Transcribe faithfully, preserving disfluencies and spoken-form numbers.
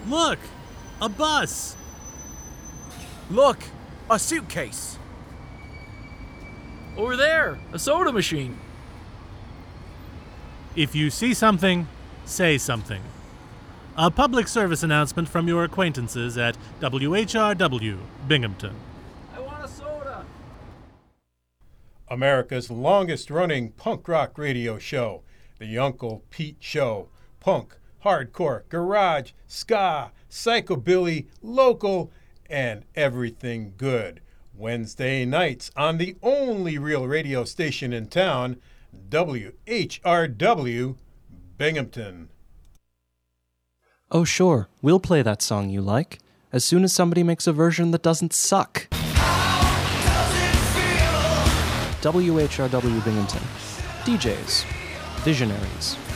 Look! A bus! Look! A suitcase! Over there, a soda machine. If you see something, say something. A public service announcement from your acquaintances at W H R W, Binghamton. I want a soda. America's longest-running punk rock radio show, The Uncle Pete Show. Punk, hardcore, garage, ska, psychobilly, local, and everything good. Wednesday nights on the only real radio station in town, W H R W, Binghamton. Oh sure, we'll play that song you like, as soon as somebody makes a version that doesn't suck. W H R W Binghamton. D Js. Visionaries.